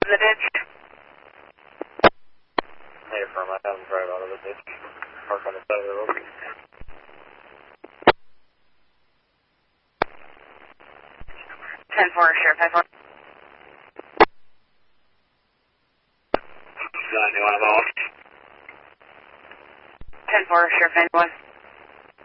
the ditch. Hey, firm, I have him drive out of the ditch. Park on the side of the road. 10-4, Sheriff, 10-4. You want to 10-4, Sheriff, 91.